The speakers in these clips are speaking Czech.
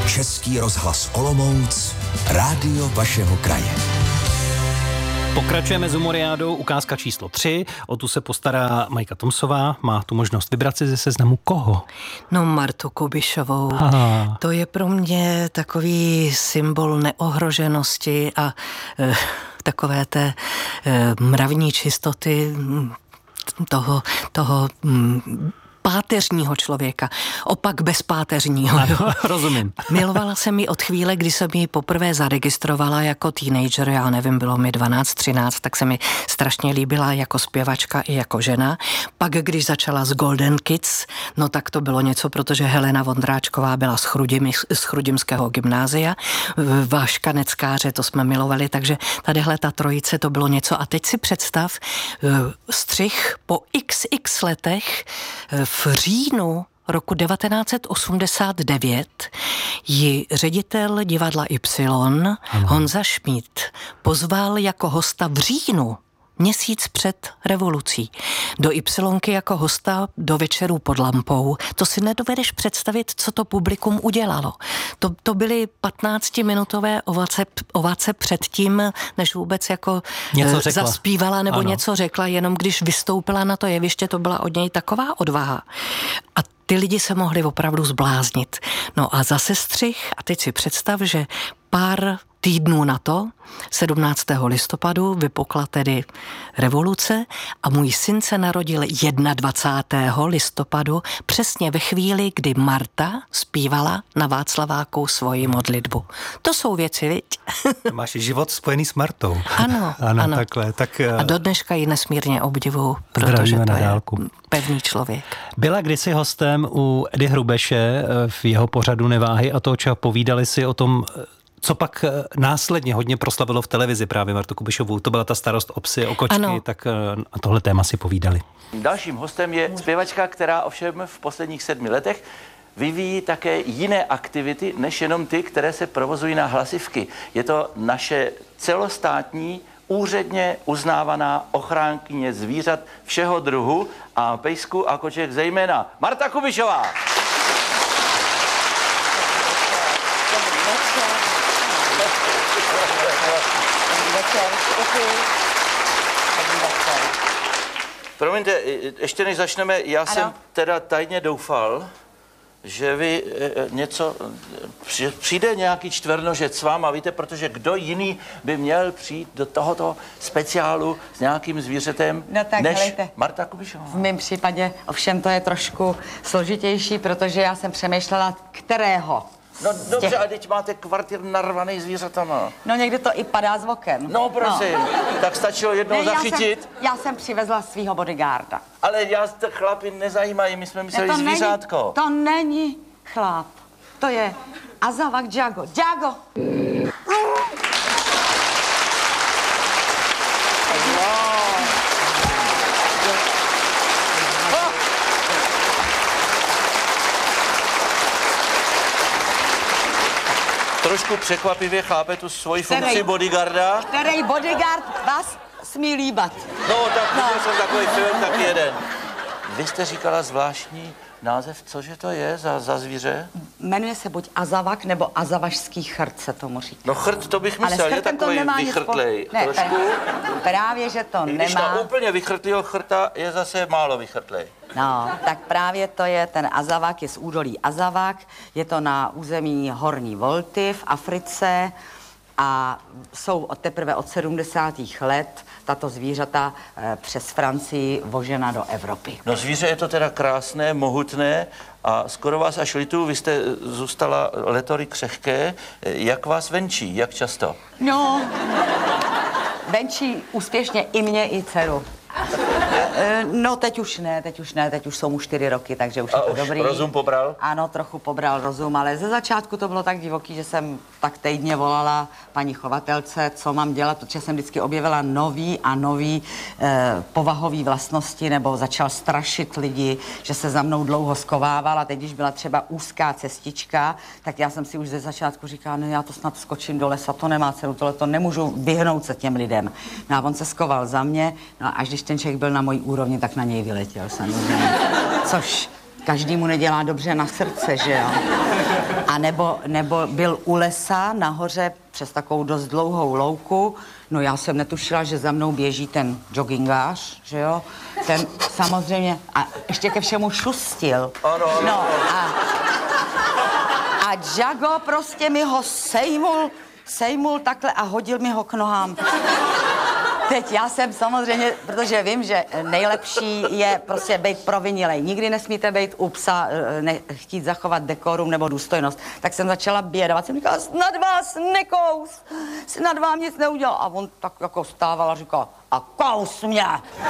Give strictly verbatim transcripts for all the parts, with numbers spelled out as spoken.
Český rozhlas Olomouc, rádio vašeho kraje. Pokračujeme s Humoriádou, ukázka číslo tři. O tu se postará Majka Tomsová. Má tu možnost vybrat si ze seznamu koho? No, Martu Kubišovou. Aha. To je pro mě takový symbol neohroženosti a e, takové té e, mravní čistoty toho, toho m, páteřního člověka, opak bezpáteřního. Ano, rozumím. Milovala jsem ji od chvíle, kdy jsem ji poprvé zaregistrovala jako teenager, já nevím, bylo mi dvanáct, třináct, tak se mi strašně líbila jako zpěvačka i jako žena. Pak, když začala s Golden Kids, no tak to bylo něco, protože Helena Vondráčková byla z, Chrudim, z Chrudimského gymnázia, Váška Neckáře, to jsme milovali, takže tadyhle ta trojice, to bylo něco. A teď si představ, střih po iks iks letech v říjnu roku devatenáct set osmdesát devět ji ředitel divadla Y, Honza Šmíd, pozval jako hosta v říjnu, měsíc před revolucí, do Ypsilonky jako hosta do Večerů pod lampou. To si nedovedeš představit, co to publikum udělalo. To, to byly patnáctiminutové ovace, ovace předtím, než vůbec jako něco řekla. Zaspívala nebo ano. něco řekla, jenom když vystoupila na to jeviště, to byla od něj taková odvaha. A ty lidi se mohli opravdu zbláznit. No a zase střih, a teď si představ, že pár týdnů na to, sedmnáctého listopadu, vypukla tedy revoluce a můj syn se narodil dvacátého prvního listopadu, přesně ve chvíli, kdy Marta zpívala na Václaváku svoji modlitbu. To jsou věci, viď? Máš život spojený s Martou. Ano, ano. ano. Takhle, tak, a do dneška ji nesmírně obdivuju, protože to je dálku. Pevný člověk. Byla kdysi hostem u Edy Hrubeše v jeho pořadu Neváhy a toho, čeho povídali si o tom, co pak následně hodně proslavilo v televizi právě Martu Kubišovou. To byla ta starost o psy, o kočky, ano. Tak a tohle téma si povídali. Dalším hostem je zpěvačka, která ovšem v posledních sedmi letech vyvíjí také jiné aktivity, než jenom ty, které se provozují na hlasivky. Je to naše celostátní, úředně uznávaná ochránkyně zvířat všeho druhu a pejsku a koček zejména Marta Kubišová. Promiňte, ještě než začneme, já ano. jsem teda tajně doufal, že vy něco, přijde nějaký čtvernožec s váma, víte, protože kdo jiný by měl přijít do tohoto speciálu s nějakým zvířetem, no tak, než helejte, Marta Kubišová. V mém případě ovšem to je trošku složitější, protože já jsem přemýšlela, kterého. No dobře, těch... a teď máte kvartír narvaný zvířatama. No někdy to i padá z oken. No prosím, no. Tak stačilo jednou ne, zachytit. Já jsem, já jsem přivezla svýho bodyguarda. Ale já ty chlapi nezajímají, my jsme mysleli to zvířátko. Není, to není chlap, to je Azavak Djago. Djago! Trošku překvapivě chápe tu svoji který, funkci bodyguarda. Který bodyguard vás smí líbat. No, tak no. Viděl jsem takový film, taky jeden. Vy jste říkala zvláštní název, cože to je za, za zvíře? Jmenuje se buď Azavak, nebo azavašský chrt se tomu říká. No chrt, to bych myslel, je takový vychrtlej. Po... Ne, trošku. Právě, že to I nemá. Když na úplně vychrtlýho chrta je zase málo vychrtlej. No, tak právě to je ten Azavak, je z údolí Azavak, je to na území Horní Volty v Africe a jsou od teprve od sedmdesátých let tato zvířata e, přes Francii vožena do Evropy. No zvíře je to teda krásné, mohutné a skoro vás až lituju, vy jste zůstala letory křehké. Jak vás venčí, jak často? No, venčí úspěšně i mě, i dceru. No, teď už ne, teď už ne, teď už jsou mu čtyři roky, takže už a je to už dobrý. Rozum pobral? Ano, trochu pobral rozum, ale ze začátku to bylo tak divoký, že jsem tak týdně volala paní chovatelce, co mám dělat, protože jsem vždycky objevila nový a nový eh, povahový vlastnosti, nebo začal strašit lidi, že se za mnou dlouho skovával a teď, když byla třeba úzká cestička, tak já jsem si už ze začátku říkala, no já to snad skočím do lesa, to nemá cenu, tohle to nemůžu vyhnout se těm lidem. No a on se skoval za mě, no a až když ten člověk byl na mojí úrovni, tak na něj vyletěl samozřejmě. Což každému nedělá dobře na srdce, že jo? A nebo, nebo byl u lesa nahoře přes takovou dost dlouhou louku. No já jsem netušila, že za mnou běží ten joggingář, že jo? Ten samozřejmě, a ještě ke všemu šustil. No a, a Jago prostě mi ho sejmul, sejmul takhle a hodil mi ho k nohám. Teď já jsem samozřejmě, protože vím, že nejlepší je prostě být provinilej. Nikdy nesmíte být u psa, ne, chtít zachovat dekorum nebo důstojnost. Tak jsem začala bědovat. Jsem říkala, snad vás nekous, snad vám nic neudělal. A on tak jako stával a říkal, a kous mě.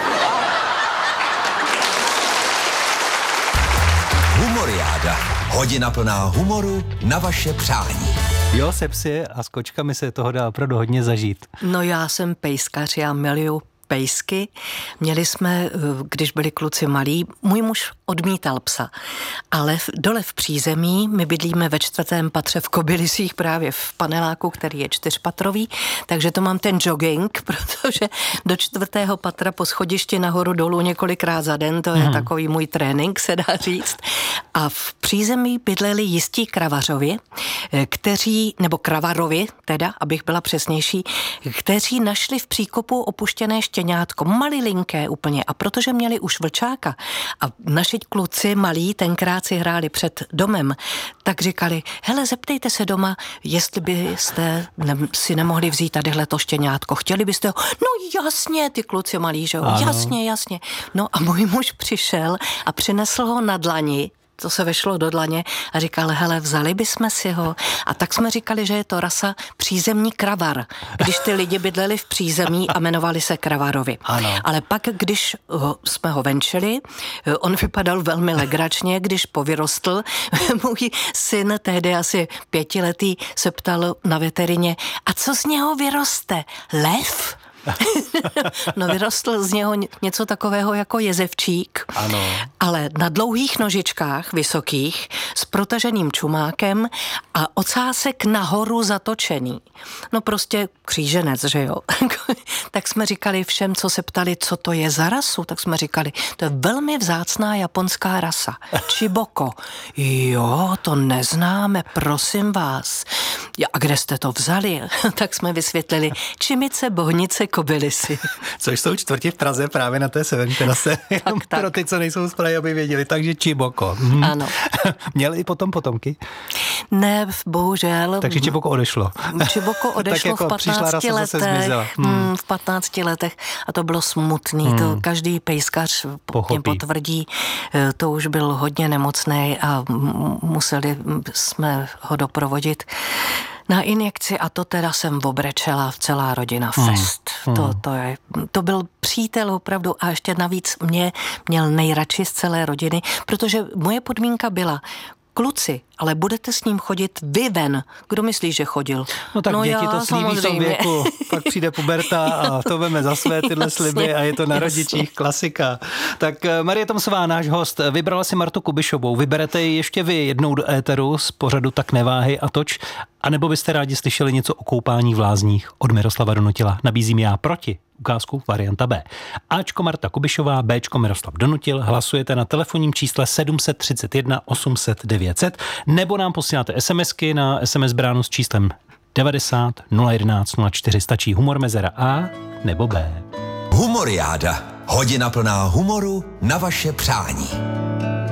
Humoriáda. Hodina plná humoru na vaše přání. Jo, se psy a s kočkami se toho dá opravdu hodně zažít. No já jsem pejskař, já miluju pejsky. Měli jsme, když byli kluci malí, můj muž odmítal psa, ale v, dole v přízemí, my bydlíme ve čtvrtém patře v Kobylisích, právě v paneláku, který je čtyřpatrový, takže to mám ten jogging, protože do čtvrtého patra po schodišti nahoru dolů několikrát za den, to je hmm. takový můj trénink, se dá říct. A v přízemí bydleli jistí kravařovi, kteří, nebo kravarovi teda, abych byla přesnější, kteří našli v příkopu opuštěné štěňátko, malilinké úplně, a protože měli už vlčáka a naši kluci malí tenkrát si hráli před domem, tak říkali, hele, zeptejte se doma, jestli byste ne, si nemohli vzít tadyhle to štěňátko. Chtěli byste ho? No jasně, ty kluci malí, že jo? Jasně, jasně. No a můj muž přišel a přinesl ho na dlani, to se vešlo do dlaně a říkal, hele, vzali bychom si ho. A tak jsme říkali, že je to rasa přízemní kravar, když ty lidi bydleli v přízemí a jmenovali se Kravarovi. Ano. Ale pak, když ho, jsme ho venčili, on vypadal velmi legračně, když povyrostl. Můj syn, tehdy asi pětiletý, se ptal na veterině, a co z něho vyroste? Lev? No vyrostl z něho něco takového jako jezevčík, ano. Ale na dlouhých nožičkách, vysokých, s protaženým čumákem a ocásek nahoru zatočený. No prostě kříženec, že jo. Tak jsme říkali všem, co se ptali, co to je za rasu, tak jsme říkali, to je velmi vzácná japonská rasa. Chiboko. Jo, to neznáme, prosím vás. A kde jste to vzali? Tak jsme vysvětlili, Čimice, Bohnice, Kobylisy. Což jsou čtvrti v Praze právě na té severní terase. Tak, tak. Pro ty, co nejsou z Prahy, aby věděli. Takže Chiboko. Hm. Ano. Měli i potom potomky? Ne, bohužel. Takže Chiboko odešlo. Chiboko odešlo jako v patnácti letech. Hmm. V patnácti letech a to bylo smutný. Hmm. To každý pejskař mě potvrdí. To už byl hodně nemocný a museli jsme ho doprovodit na injekci a to teda jsem obrečela v celá rodina fest. Hmm. To, to, je, to byl přítel opravdu a ještě navíc mě měl nejradši z celé rodiny, protože moje podmínka byla, kluci, ale budete s ním chodit vy ven. Kdo myslí, že chodil? No tak no děti já, to slíbí v tom věku. Pak přijde puberta a to veme za své tyhle sliby a je to na rodičích klasika. Tak Marie Tomsová, náš host, vybrala si Martu Kubišovou. Vyberete ji ještě vy jednou do éteru z pořadu Tak neváhej a toč, anebo byste rádi slyšeli něco o koupání v lázních od Miroslava Donutila. Nabízím já proti. Ukázku varianta B. Ačko Marta Kubišová, Bčko Miroslav Donutil. Hlasujete na telefonním čísle sedm tři jedna osm set devět set nebo nám posíláte SMSky na es em es bránu s číslem devadesát nula jedenáct nula čtyři. Stačí humor mezera A nebo B. Humoriáda. Hodina plná humoru na vaše přání.